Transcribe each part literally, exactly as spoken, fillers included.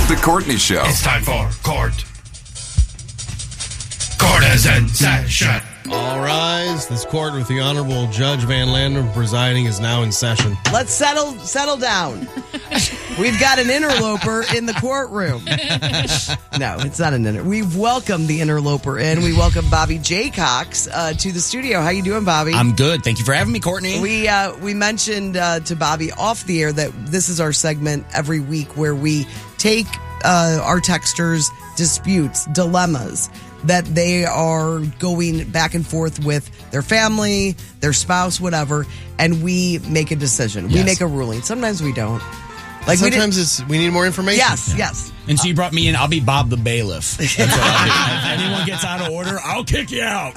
The Courtney Show. It's time for Court. Court is in session. All rise. This court with the Honorable Judge Van Lander presiding is now in session. Let's settle settle down. We've got an interloper in the courtroom. No, it's not an inter. We've welcomed the interloper in. We welcome Bobby Jaycox uh, to the studio. How you doing, Bobby? I'm good. Thank you for having me, Courtney. We uh, we mentioned uh, to Bobby off the air that this is our segment every week where we take uh, our texters' disputes, dilemmas that they are going back and forth with their family, their spouse, whatever, and we make a decision. Yes. We make a ruling. Sometimes we don't. Like Sometimes we it's we need more information. Yes, yeah. yes. And so you brought me in. I'll be Bob the bailiff. That's what I'll do. If anyone gets out of order, I'll kick you out.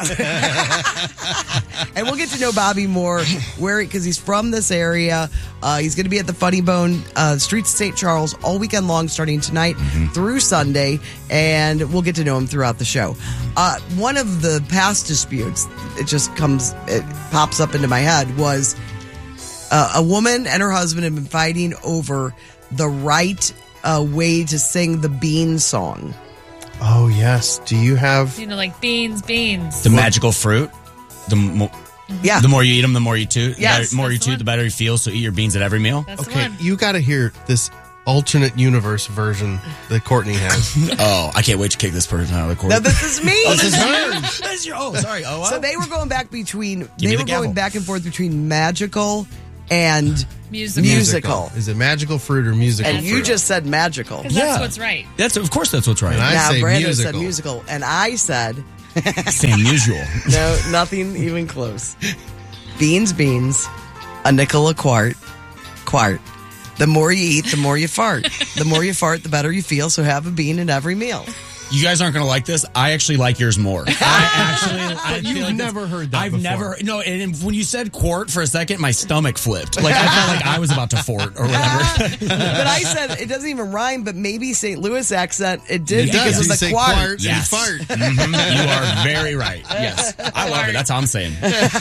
And we'll get to know Bobby more, where because he's from this area. Uh, he's going to be at the Funny Bone uh, Streets of Saint Charles all weekend long, starting tonight mm-hmm. through Sunday, and we'll get to know him throughout the show. Uh, one of the past disputes, it just comes, it pops up into my head, was uh, a woman and her husband have been fighting over the right uh, way to sing the Bean song. Oh, yes. Do you have... You know, like beans, beans. The magical fruit. The mo- yeah. The more you eat them, the more you toot. Yes, the more you toot, the better you feel. So eat your beans at every meal. That's okay, the one. you got to hear this alternate universe version that Courtney has. Oh, I can't wait to kick this person out of the court. Now, this is me. Oh, this is hers. This is your, oh, sorry. Oh, wow. So they were going back between, me they the were gavel. going back and forth between magical and Musical. musical. Is it magical fruit or musical And you fruit? just said magical. Because Yeah. that's what's right. That's of course that's what's right. And I now, say Brandon musical. said musical. And I said, Same usual. no, nothing even close. Beans, beans, a nickel a quart, quart. The more you eat, the more you fart. The more you fart, the better you feel, so have a bean in every meal. You guys aren't going to like this. I actually like yours more. I actually, I You've feel like never that's- heard that I've before. never. No, and when you said quart for a second, my stomach flipped. Like I felt like I was about to fort or whatever. But I said, it doesn't even rhyme, but maybe Saint Louis accent, it did It because does. of You the say quart. quart and Yes. you fart. Mhm. You are very right. Yes, I love it. That's how I'm saying.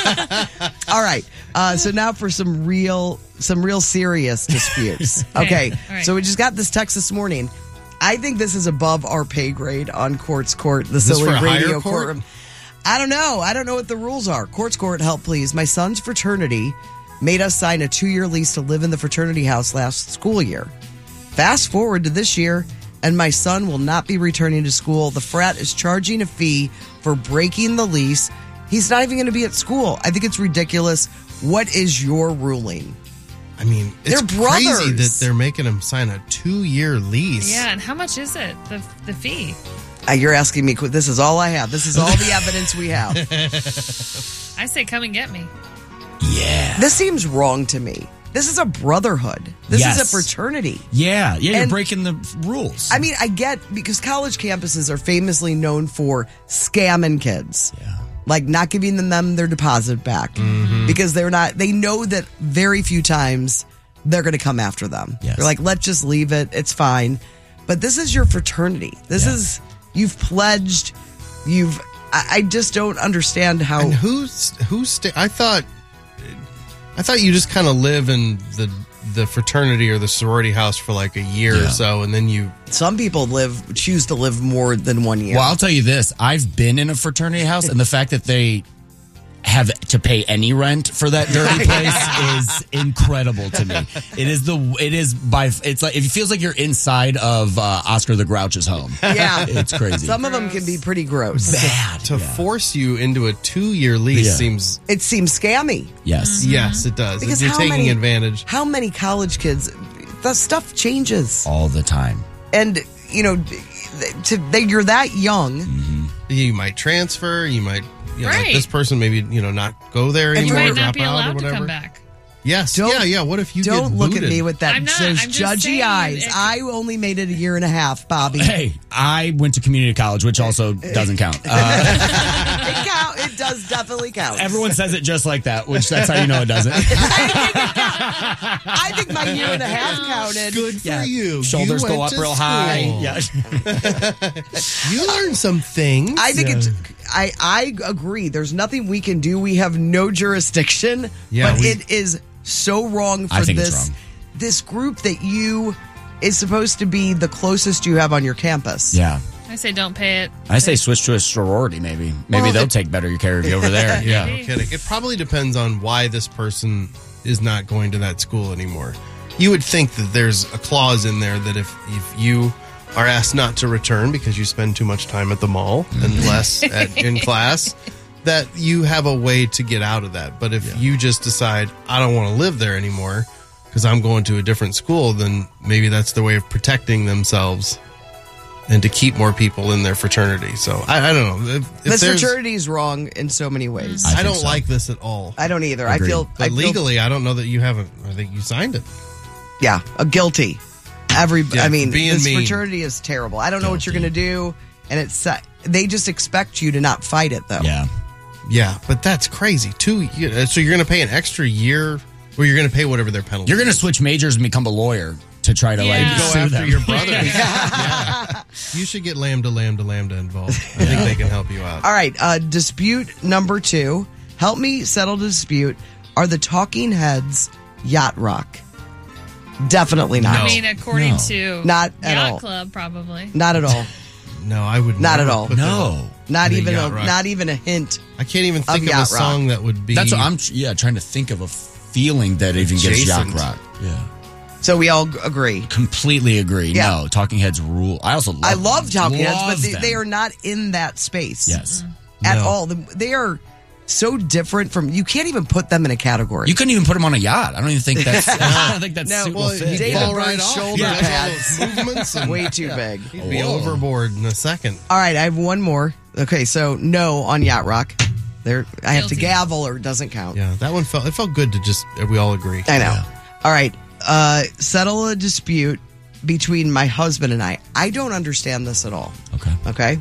All right. Uh, so now for some real, some real serious disputes. Okay. All right. So we just got this text this morning. I think this is above our pay grade on Court's Court, the this silly for a higher radio court? courtroom. I don't know. I don't know what the rules are. Court's Court, help please. My son's fraternity made us sign a two-year lease to live in the fraternity house last school year. Fast forward to this year, and my son will not be returning to school. The frat is charging a fee for breaking the lease. He's not even going to be at school. I think it's ridiculous. What is your ruling? I mean, it's They're crazy brothers. that they're making him sign a two-year lease. Yeah, and how much is it, the the fee? Uh, you're asking me. This is all I have. This is all the evidence we have. I say come and get me. Yeah. This seems wrong to me. This is a brotherhood. This Yes. is a fraternity. Yeah. Yeah. You're And- breaking the rules. I mean, I get because college campuses are famously known for scamming kids. Yeah. Like not giving them, them their deposit back Mm-hmm. because they're not, they know that very few times they're going to come after them. Yes. They're like, let's just leave it. It's fine. But this is your fraternity. This Yeah. is, you've pledged, you've, I, I just don't understand how. And who's who's? Sta- I thought, I thought you just kind of live in the the fraternity or the sorority house for like a year Yeah. or so, and then you. Some people live, choose to live more than one year. Well, I'll tell you this. I've been in a fraternity house, and the fact that they have to pay any rent for that dirty place is incredible to me. It is the it is by it's like it feels like you're inside of uh, Oscar the Grouch's home. Yeah. It's crazy. Some of them can be pretty gross. Bad. To force you into a two-year lease Yeah. seems. It seems scammy. Yes. Yes, it does. Because You're how taking many- advantage. How many college kids, the stuff changes. All the time. And, you know, to, they, you're that young. You might transfer. You might. You know, like Right. this person maybe you know not go there And You anymore. might not drop be out or allowed to whatever. come back. Yes. Don't- yeah. Yeah. What if you Don't get look at booted? me with that I'm not- those I'm just judgy saying eyes. it- I only made it a year and a half, Bobby. Hey, I went to community college, which also doesn't count. Uh, It count. It does definitely count. everyone says it just like that, which that's how you know it doesn't. I think my year and a half counted. Good for Yeah. you. Shoulders You go went up to real high. school. Yeah. You learned some things. I think Yeah. it's. I I agree. There's nothing we can do. We have no jurisdiction. Yeah, but we- it is so wrong for I think this it's wrong. this group that you is supposed to be the closest you have on your campus. Yeah. I say don't pay it. I say switch to a sorority, maybe. Maybe Well, they'll it- take better care of you over there. Yeah, Maybe. no kidding. It probably depends on why this person is not going to that school anymore. You would think that there's a clause in there that if, if you are asked not to return because you spend too much time at the mall and less at, in class, that you have a way to get out of that. But if you just decide, I don't want to live there anymore because I'm going to a different school, then maybe that's the way of protecting themselves and to keep more people in their fraternity. So I, I don't know. If, if This there's- fraternity is wrong in so many ways. I I, think don't so. like this at all. I don't either. Agreed. I feel, But I feel legally, I don't know that you haven't. I think you signed it. yeah, a guilty. Every, Yeah, I mean, for being this mean. fraternity is terrible. I don't know what you're going to do, and it's uh, they just expect you to not fight it though. Yeah. Yeah, but that's crazy. Two. year- So you're going to pay an extra year, or you're going to pay whatever their penalty. You're going to is. switch majors and become a lawyer to try to Yeah. like go sue after them. your brother. Yeah. You should get Lambda, Lambda, Lambda involved. I think they can help you out. All right, uh, dispute number two. Help me settle the dispute. Are the Talking Heads yacht rock? Definitely not. I mean, according No. to Not at Yacht all. Club, probably. Not at all. No, I would Not never at all. put No. them Not in even a, yacht rock. not even a hint. I can't even think of, yacht a rock. song that would be. That's what I'm yeah trying to think of a feeling that even gets yacht Adjacent. rock. Yeah. So we all g- agree. Completely agree. Yeah. No, Talking Heads rule. I also love I love them. Talking Heads, but Love they, them. they are not in that space. Yes. At No. all. The- They are so different from, you can't even put them in a category. You couldn't even put them on a yacht. I don't even think that's I don't think that's No, suit will Well, fit. he'd David fall Byrne's right off. shoulder He does all pads. those movements and Way too big. he'd be Whoa. overboard in a second. All right, I have one more. Okay, so no on Yacht Rock. There, I have to Guilty. gavel or it doesn't count. Yeah, that one felt. It felt good to just. We all agree. I know. Yeah. All right, uh, settle a dispute between my husband and I. I don't understand this at all. Okay. Okay?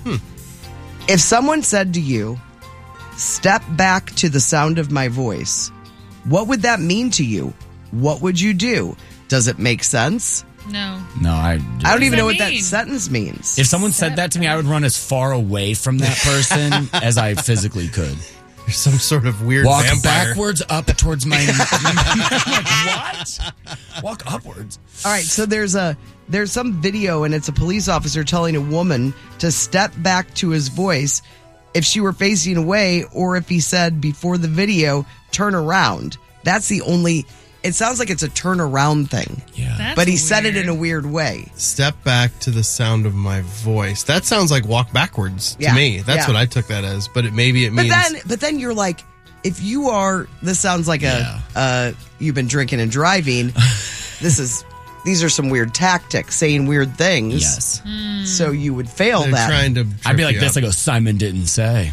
If someone said to you, step back to the sound of my voice, what would that mean to you? What would you do? Does it make sense? No. No, I I don't even that know what that mean? sentence means. If someone said that to me, I would run as far away from that person as I physically could. There's some sort of weird Walk vampire. backwards up towards my. I'm like, what? Walk upwards. All right, so there's a there's some video and it's a police officer telling a woman to step back to his voice if she were facing away or if he said before the video turn around. That's the only it sounds like it's a turn around thing. Yeah. That's But he said it in a weird. weird way. Step back to the sound of my voice. That sounds like walk backwards to Yeah, me. That's yeah. what I took that as. But it maybe it But means. then but then you're like if you are this sounds like a uh you've been drinking and driving. This is these are some weird tactics saying weird things. Yes. So you would fail they're that. trying to. I'd be trip like you this. I up. go, Simon didn't say.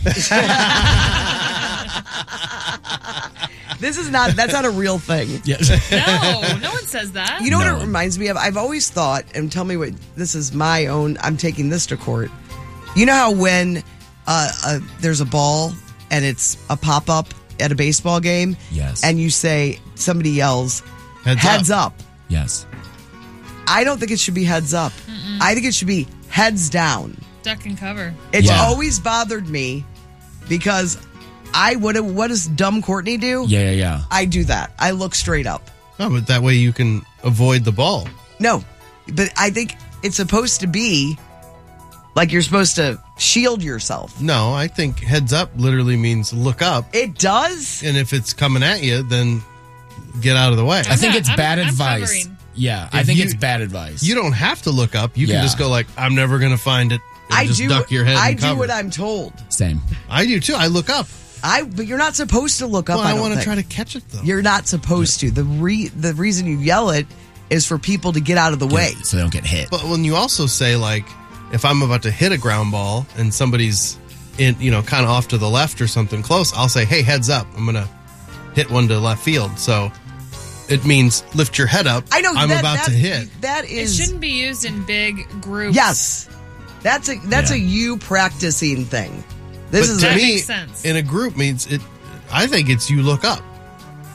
This is not that's not a real thing. Yes. No, no one says that. You know what No it one. reminds me of? I've always thought, and tell me what this is my own. I'm taking this to court. You know how when uh, uh, there's a ball and it's a pop up at a baseball game, Yes. and you say somebody yells Heads heads, up. up. Yes. I don't think it should be heads up. I think it should be heads down. Duck and cover. It's Yeah. always bothered me because I what what does dumb Courtney do? Yeah, yeah, yeah. I do that. I look straight up. Oh, but that way you can avoid the ball. No, but I think it's supposed to be like you're supposed to shield yourself. No, I think heads up literally means look up, It does. and if it's coming at you, then get out of the way. I think not- it's I'm- bad I'm advice. covering. Yeah, I If think you- it's bad advice. You don't have to look up. You Yeah. can just go like, I'm never going to find it. And I just do. duck your head I and do cover. what I'm told. Same. I do too. I look up. I but you're not supposed to look up. Well, I, I, don't want to think. try to catch it though. You're not supposed to. The re the reason you yell it is for people to get out of the way. So they don't get hit. But when you also say like, if I'm about to hit a ground ball and somebody's in, you know, kind of off to the left or something close, I'll say, hey, heads up. I'm going to hit one to left field. So it means lift your head up. I know. I'm that, about that, to hit. That It is shouldn't be used in big groups. yes. That's a that's Yeah. a you practicing thing. This But is to That me, makes sense. in a group means it. I think it's you look up.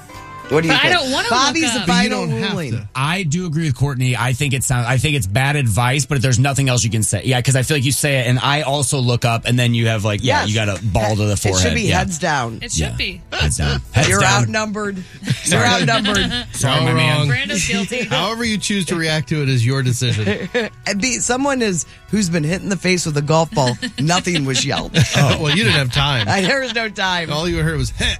What do you But I think? don't wanna Bobby's look the up. But you final don't have ruling. to. I do agree with Courtney. I think it sounds. I think it's bad advice, but there's nothing else you can say. Yeah, because I feel like you say it, and I also look up, and then you have like, yeah, Yes. you got a ball to the forehead. It should be yeah. heads down. It should Yeah. be. Heads down. Heads You're down. outnumbered. You're outnumbered. Sorry, All my man. wrong. Brando's guilty. However you choose to react to it is your decision. And be, someone is who's been hit in the face with a golf ball. Nothing was yelled. Oh, well, you didn't have time. I, there was no time. All you heard was, heh.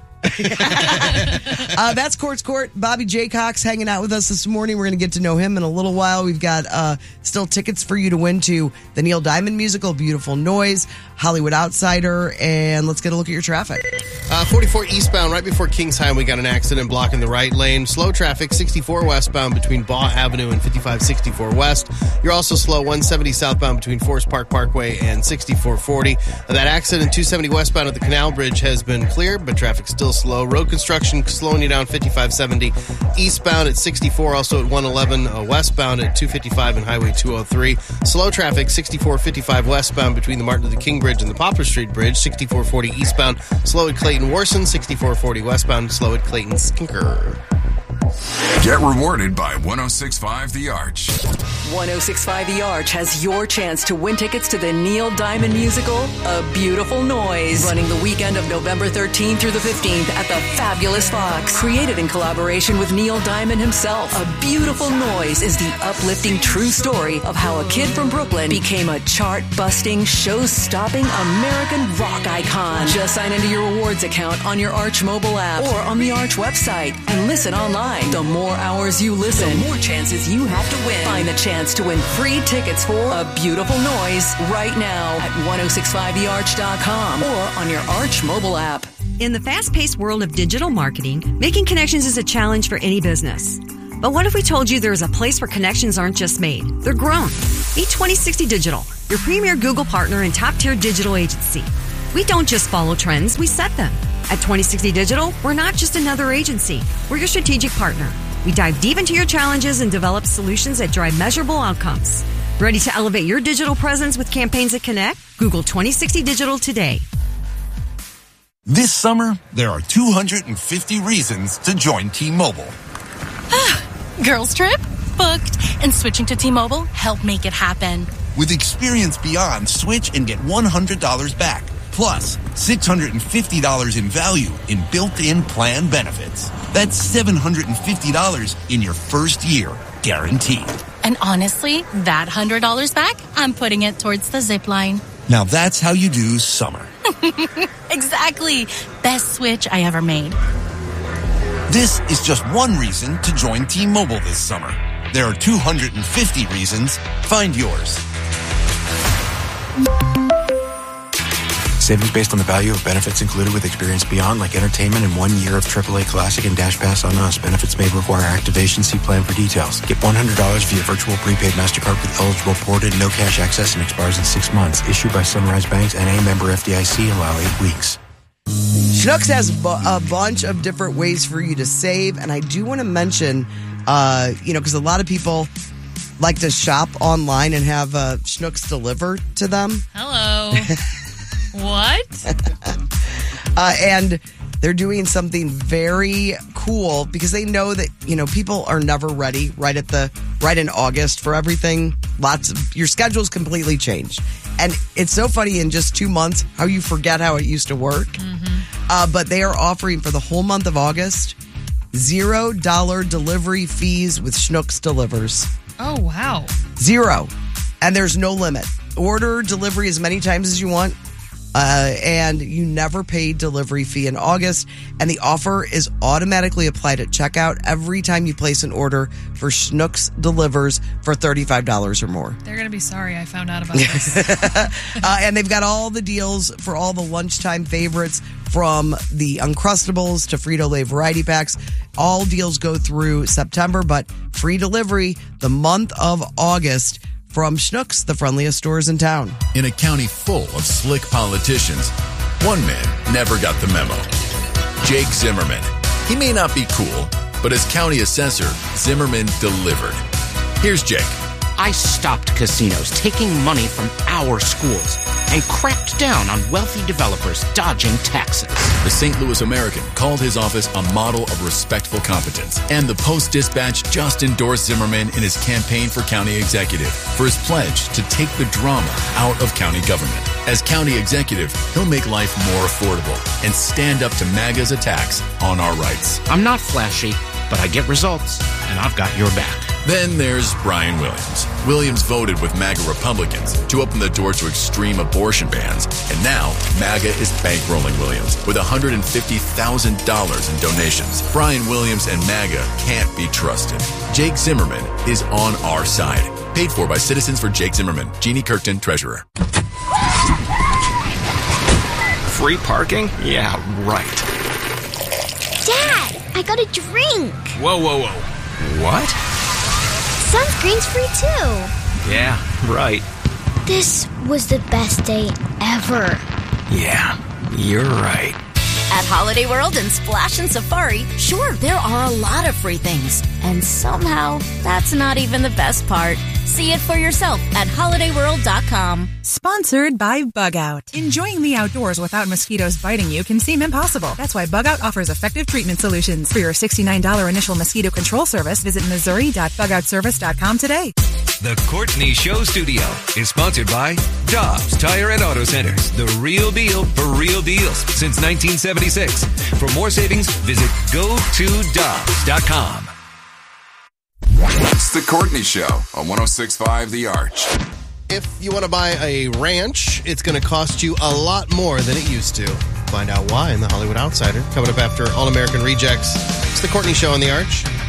Uh, that's Court's Court. Bobby J. Cox hanging out with us this morning. We're going to get to know him in a little while. We've got uh, still tickets for you to win to the Neil Diamond musical, Beautiful Noise, Hollywood Outsider, and let's get a look at your traffic. Uh, forty-four eastbound, right before Kingsheim, we got an accident blocking the right lane. Slow traffic, sixty-four westbound between Baugh Avenue and fifty-five sixty-four West. You're also slow, one seventy southbound between Forest Park Parkway and sixty-four forty. Uh, that accident, two seventy westbound at the Canal Bridge, has been cleared, but traffic's still slow. Road construction slowing you down fifty-five seventy eastbound at sixty-four, also at one eleven uh, westbound at two fifty-five and Highway two oh three. Slow traffic, sixty-four fifty-five westbound between the Martin Luther King Bridge and the Poplar Street Bridge, sixty-four forty eastbound, slow at Clayton Warson, sixty-four forty westbound, slow at Clayton Skinker. Get rewarded by one oh six point five The Arch. one oh six point five The Arch has your chance to win tickets to the Neil Diamond musical, A Beautiful Noise, running the weekend of November thirteenth through the fifteenth at the Fabulous Fox. Created in collaboration with Neil Diamond himself, A Beautiful Noise is the uplifting true story of how a kid from Brooklyn became a chart-busting, show-stopping American rock icon. Just sign into your rewards account on your Arch mobile app or on the Arch website and listen online. The more hours you listen, the more chances you have to win. Find the chance to win free tickets for A Beautiful Noise right now at ten sixty-five the arch dot com or on your Arch mobile app. In the fast-paced world of digital marketing, making connections is a challenge for any business. But what if we told you there's a place where connections aren't just made, they're grown? Meet twenty sixty Digital, your premier Google partner and top-tier digital agency. We don't just follow trends, we set them. At twenty sixty Digital, we're not just another agency. We're your strategic partner. We dive deep into your challenges and develop solutions that drive measurable outcomes. Ready to elevate your digital presence with campaigns that connect? Google twenty sixty Digital today. This summer, there are two hundred fifty reasons to join T-Mobile. Girls trip? Booked. And switching to T-Mobile helped make it happen. With Experience Beyond, switch and get one hundred dollars back. Plus, six hundred fifty dollars in value in built-in plan benefits. That's seven hundred fifty dollars in your first year, guaranteed. And honestly, that one hundred dollars back, I'm putting it towards the zip line. Now that's how you do summer. Exactly. Best switch I ever made. This is just one reason to join T-Mobile this summer. There are two hundred fifty reasons. Find yours. Savings based on the value of benefits included with Experience Beyond, like entertainment and one year of triple A Classic and Dash Pass on Us. Benefits may require activation. See plan for details. Get one hundred dollars via virtual prepaid MasterCard with eligible ported, no cash access, and expires in six months. Issued by Sunrise Banks, N A member F D I C. Allow eight weeks. Schnucks has bu- a bunch of different ways for you to save, and I do want to mention, uh, you know, because a lot of people like to shop online and have uh, Schnucks delivered to them. Hello. What? uh, and they're doing something very cool because they know that, you know, people are never ready right at the right in August for everything. Lots of your schedule's completely changed. And it's so funny in just two months how you forget how it used to work. Mm-hmm. Uh, but they are offering for the whole month of August zero dollar delivery fees with Schnucks Delivers. Oh, wow. Zero. And there's no limit. Order delivery as many times as you want. Uh, and you never pay delivery fee in August. And the offer is automatically applied at checkout every time you place an order for Schnucks Delivers for thirty-five dollars or more. They're going to be sorry I found out about this. uh, and they've got all the deals for all the lunchtime favorites, from the Uncrustables to Frito-Lay variety packs. All deals go through September, but free delivery the month of August from Schnucks, the friendliest stores in town. In a county full of slick politicians, one man never got the memo. Jake Zimmerman. He may not be cool, but as county assessor, Zimmerman delivered. Here's Jake. I stopped casinos taking money from our schools. and cracked down on wealthy developers dodging taxes. The Saint Louis American called his office a model of respectful competence. And the Post-Dispatch just endorsed Zimmerman in his campaign for county executive for his pledge to take the drama out of county government. As county executive, he'll make life more affordable and stand up to MAGA's attacks on our rights. I'm not flashy, but I get results, and I've got your back. Then there's Brian Williams. Williams voted with MAGA Republicans to open the door to extreme abortion bans, and now MAGA is bankrolling Williams with one hundred fifty thousand dollars in donations. Brian Williams and MAGA can't be trusted. Jake Zimmerman is on our side. Paid for by Citizens for Jake Zimmerman. Jeannie Kirkton, Treasurer. Free parking? Yeah, right. Dad, I got a drink. Whoa, whoa, whoa. What? Sunscreen's free too. Yeah, right. This was the best day ever. Yeah, you're right. At Holiday World and Splash and Safari, sure, there are a lot of free things. And somehow, that's not even the best part. See it for yourself at holiday world dot com. Sponsored by Bug Out. Enjoying the outdoors without mosquitoes biting you can seem impossible. That's why Bug Out offers effective treatment solutions. For your sixty-nine dollars initial mosquito control service, visit missouri dot bug out service dot com today. The Courtney Show Studio is sponsored by Dobbs Tire and Auto Centers, the real deal for real deals since nineteen seventy-six. For more savings, visit go to dobbs dot com. It's the Courtney Show on one oh six point five The Arch. If you want to buy a ranch, it's going to cost you a lot more than it used to. Find out why in the Hollywood Outsider. Coming up after All American Rejects. It's the Courtney Show on The Arch.